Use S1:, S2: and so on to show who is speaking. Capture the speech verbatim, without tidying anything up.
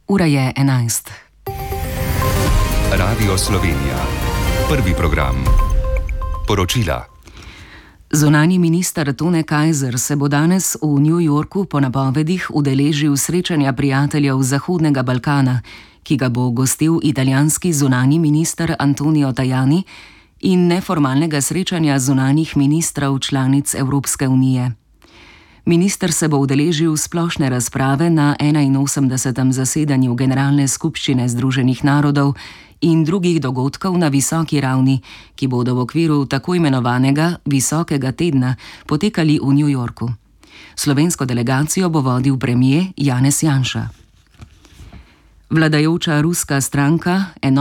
S1: Ura je enajst.
S2: Radio Slovenija. Prvi program. Poročila.
S1: Zunanji minister Tone Kajzer se bo danes v New Yorku po napovedih udeležil srečanja prijateljev Zahodnega Balkana, ki ga bo gostil italijanski zunanji minister Antonio Tajani, in neformalnega srečanja zunanjih ministrov članic Evropske unije. Minister se bo udeležil splošne razprave na enainosemdesetem zasedanju Generalne skupščine Združenih narodov in drugih dogodkov na visoki ravni, ki bodo v okviru tako imenovanega Visokega tedna potekali v New Yorku. Slovensko delegacijo bo vodil premier Janez Janša. Vladajoča ruska stranka